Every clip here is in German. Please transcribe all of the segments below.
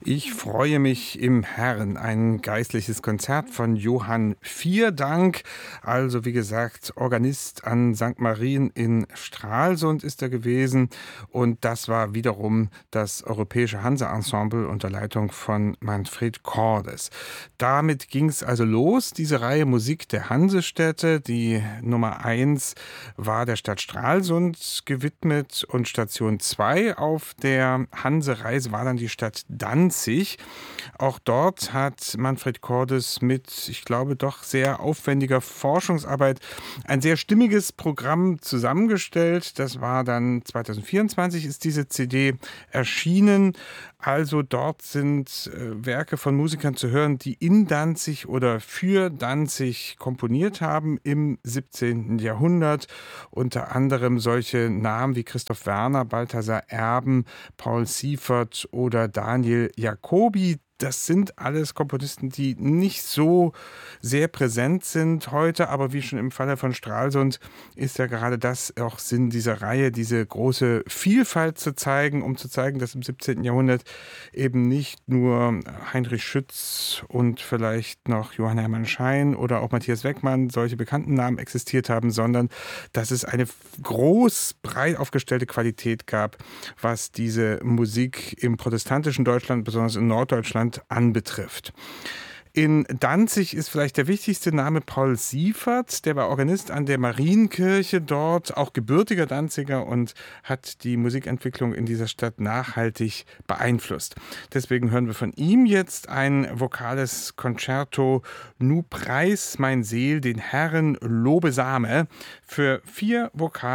Ich freue mich im Herrn. Ein geistliches Konzert von Johann Vierdank. Also wie gesagt, Organist an St. Marien in Stralsund ist er gewesen. Und das war wiederum das Europäische Hanse-Ensemble unter Leitung von Manfred Cordes. Damit ging es also los, diese Reihe Musik der Hansestädte. Die Nummer 1 war der Stadt Stralsund gewidmet und Station 2 auf der Hanse-Reise war dann die Stadt Danzig. Auch dort hat Manfred Cordes mit, ich glaube, doch sehr aufwendiger Forschungsarbeit ein sehr stimmiges Programm zusammengestellt. Das war dann 2024 ist diese CD erschienen. Also dort sind Werke von Musikern zu hören, die in Danzig oder für Danzig komponiert haben im 17. Jahrhundert. Unter anderem solche Namen wie Christoph Werner, Balthasar Erben, Paul Siefert oder Daniel Jacobi. Das sind alles Komponisten, die nicht so sehr präsent sind heute, aber wie schon im Falle von Stralsund ist ja gerade das auch Sinn dieser Reihe, diese große Vielfalt zu zeigen, um zu zeigen, dass im 17. Jahrhundert eben nicht nur Heinrich Schütz und vielleicht noch Johann Hermann Schein oder auch Matthias Weckmann, solche bekannten Namen existiert haben, sondern dass es eine groß, breit aufgestellte Qualität gab, was diese Musik im protestantischen Deutschland, besonders in Norddeutschland, anbetrifft. In Danzig ist vielleicht der wichtigste Name Paul Siefert, der war Organist an der Marienkirche dort, auch gebürtiger Danziger und hat die Musikentwicklung in dieser Stadt nachhaltig beeinflusst. Deswegen hören wir von ihm jetzt ein vokales Concerto Nu preis mein Seel den Herren lobesame für 4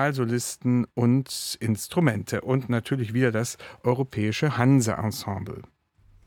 Vokalsolisten und Instrumente und natürlich wieder das Europäische Hanse-Ensemble.